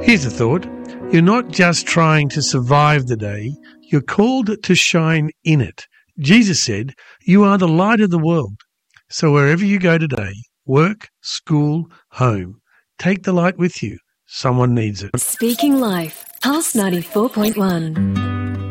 Here's a thought. You're not just trying to survive the day, you're called to shine in it. Jesus said, "You are the light of the world." So wherever you go today, work, school, home, take the light with you. Someone needs it. Speaking Life, Pulse 94.1.